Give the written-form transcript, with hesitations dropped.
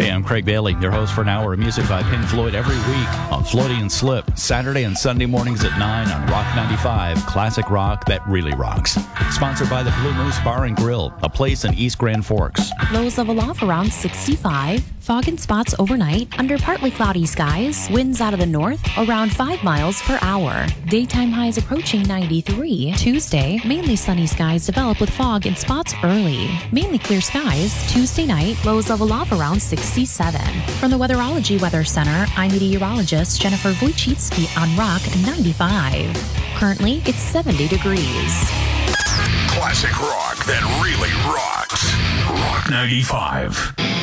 Hey, I'm Craig Bailey, your host for an hour of music by Pink Floyd every week on Floaty and Slip, Saturday and Sunday mornings at 9 on Rock 95, classic rock that really rocks. Sponsored by the Blue Moose Bar and Grill, a place in East Grand Forks. Lows level off around 65. Fog and spots overnight under partly cloudy skies. Winds out of the north around 5 miles per hour. Daytime highs approaching 93. Tuesday, mainly sunny skies develop with fog and spots early. Mainly clear skies. Tuesday night, lows level off around 67. From the Weatherology Weather Center, I'm meteorologist Jennifer Wojcicki on Rock 95. Currently, it's 70 degrees. Classic rock that really rocks. Rock 95.